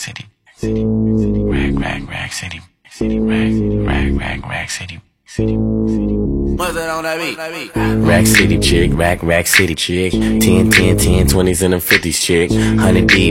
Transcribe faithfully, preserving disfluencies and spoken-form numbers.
city, rack, rack, rack city, rack, rack, rack, rack city. What's that on that beat? Rack City chick, rack, rack city chick. ten, ten, ten, twenties and them fifties chick. one hundred deep.